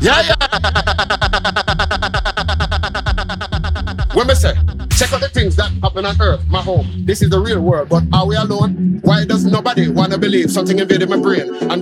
Yeah, yeah. When me say, check out the things that happen on Earth, my home. This is the real world, but are we alone? Why does nobody wanna believe something invaded my brain? And